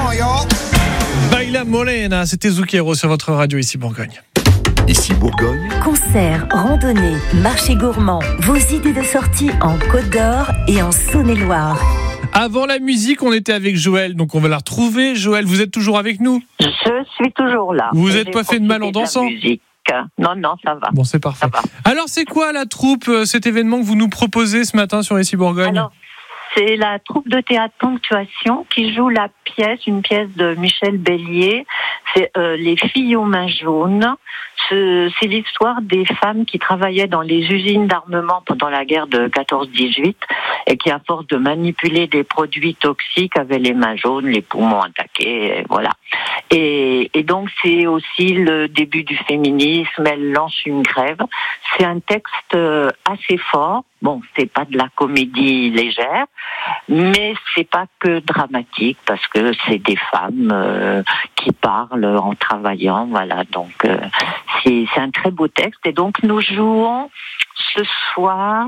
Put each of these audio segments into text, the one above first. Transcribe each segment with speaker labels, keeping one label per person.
Speaker 1: Baila Morena, c'était Zucchero sur votre radio ici Bourgogne.
Speaker 2: Ici Bourgogne.
Speaker 3: Concerts, randonnées, marchés gourmands, vos idées de sortie en Côte d'Or et en Saône-et-Loire.
Speaker 1: Avant la musique, on était avec Joël, donc on va la retrouver. Joël, vous êtes toujours avec nous ?
Speaker 4: Je suis toujours là.
Speaker 1: Vous n'êtes pas fait de mal en dansant ?
Speaker 4: Non, ça va.
Speaker 1: Bon, c'est parfait. Alors, c'est quoi la troupe, cet événement que vous nous proposez ce matin sur Ici Bourgogne ?
Speaker 4: Alors, c'est la troupe de théâtre Ponctuation qui joue une pièce de Michel Bélier. C'est Les filles aux mains jaunes. C'est l'histoire des femmes qui travaillaient dans les usines d'armement pendant la guerre de 14-18 et qui, à force de manipuler des produits toxiques, avaient les mains jaunes, les poumons attaqués, et voilà. Et donc, c'est aussi le début du féminisme. Elle lance une grève. C'est un texte assez fort. Bon, c'est pas de la comédie légère, mais c'est pas que dramatique parce que c'est des femmes qui parlent en travaillant, voilà. Donc c'est un très beau texte et donc nous jouons ce soir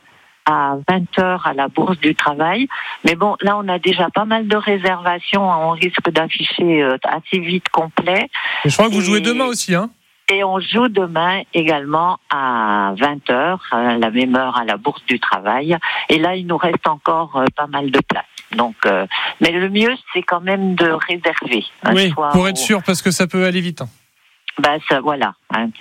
Speaker 4: à 20h à la Bourse du Travail. Mais bon, là on a déjà pas mal de réservations, on risque d'afficher assez vite complet.
Speaker 1: Et je crois que vous jouez demain aussi, hein ?
Speaker 4: Et on joue demain également à 20h, à la même heure à la Bourse du Travail. Et là, il nous reste encore pas mal de place. Donc, mais le mieux, c'est quand même de réserver.
Speaker 1: Oui, pour être sûr, parce que ça peut aller vite.
Speaker 4: Voilà,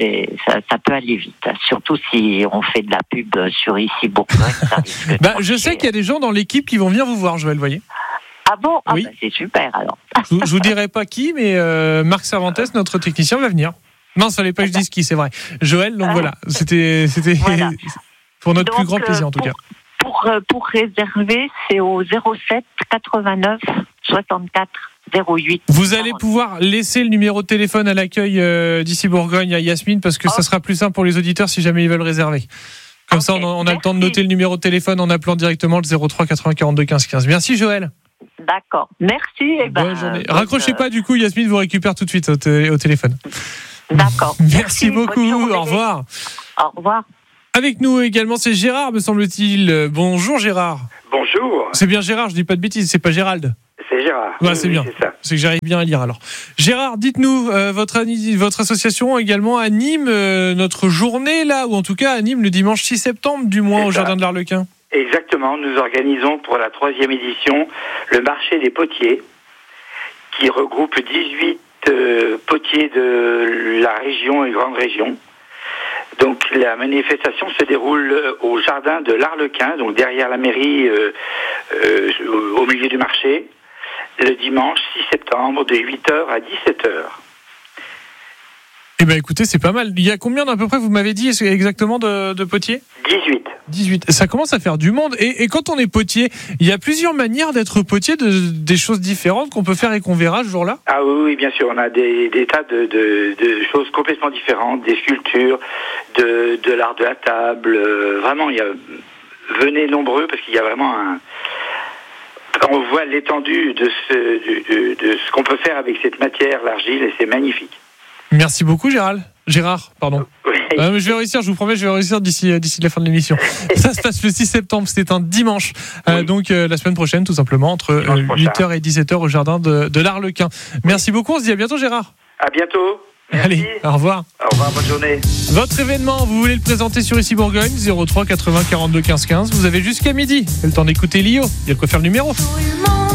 Speaker 4: ça peut aller vite. Surtout si on fait de la pub sur Ici Bourgogne. Ça risque de
Speaker 1: je sais qu'il y a des gens dans l'équipe qui vont venir vous voir, Joël, voyez.
Speaker 4: Ah bon ?
Speaker 1: Oui.
Speaker 4: C'est super alors.
Speaker 1: Je vous dirai pas qui, mais Marc Cervantes, notre technicien, va venir. Non, ça fallait pas que je dise qui, c'est vrai. Joël, donc voilà, c'était voilà. Pour notre plus grand plaisir en tout cas.
Speaker 4: Pour réserver, c'est au 07 89 64 08.
Speaker 1: Vous allez pouvoir laisser le numéro de téléphone à l'accueil d'Ici Bourgogne à Yasmine parce que ça sera plus simple pour les auditeurs si jamais ils veulent réserver. Comme ça, on a le temps de noter le numéro de téléphone en appelant directement le 03 80 42 15 15. Merci Joël.
Speaker 4: D'accord, merci.
Speaker 1: Bonne journée. Raccrochez pas du coup, Yasmine vous récupère tout de suite au téléphone.
Speaker 4: D'accord.
Speaker 1: Merci beaucoup. Au revoir.
Speaker 4: Au revoir.
Speaker 1: Avec nous également, c'est Gérard, me semble-t-il. Bonjour Gérard.
Speaker 5: Bonjour.
Speaker 1: C'est bien Gérard, je dis pas de bêtises, c'est pas Gérald.
Speaker 5: C'est Gérard.
Speaker 1: Ouais, c'est bien.
Speaker 5: C'est ça.
Speaker 1: C'est que j'arrive bien à lire alors. Gérard, dites-nous, votre association également anime notre journée là, ou en tout cas anime le dimanche 6 septembre du mois au Jardin de l'Arlequin.
Speaker 5: Exactement, nous organisons pour la 3e édition le marché des potiers qui regroupe 18 potiers de la région et grande région. Donc la manifestation se déroule au jardin de l'Arlequin, donc derrière la mairie, au milieu du marché, le dimanche 6 septembre de 8h à 17h.
Speaker 1: Eh bien écoutez, c'est pas mal. Il y a combien à peu près, vous m'avez dit exactement de potiers ? 18. Ça commence à faire du monde. Et quand on est potier, il y a plusieurs manières d'être potier, des choses différentes qu'on peut faire et qu'on verra ce jour-là ?
Speaker 5: Ah oui, bien sûr. On a des tas de choses complètement différentes, des sculptures, de l'art de la table. Vraiment, venez nombreux parce qu'il y a vraiment on voit l'étendue de ce qu'on peut faire avec cette matière, l'argile, et c'est magnifique.
Speaker 1: Merci beaucoup Gérard, pardon.
Speaker 5: Oui.
Speaker 1: Je vais réussir, je vous promets, d'ici la fin de l'émission. Ça se passe le 6 septembre, c'est un dimanche. Oui. Donc la semaine prochaine, tout simplement, entre 8h et 17h au jardin de l'Arlequin. Merci beaucoup, on se dit à bientôt Gérard.
Speaker 5: À bientôt. Merci.
Speaker 1: Allez, au revoir.
Speaker 5: Au revoir, bonne journée.
Speaker 1: Votre événement, vous voulez le présenter sur Ici Bourgogne, 03 80 42 15 15. Vous avez jusqu'à midi. C'est le temps d'écouter Lio. Il y a de quoi faire le numéro.